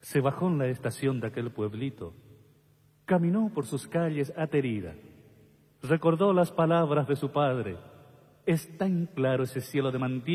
Se bajó en la estación de aquel pueblito. Caminó por sus calles aterida. Recordó las palabras de su padre. Es tan claro ese cielo de mantillas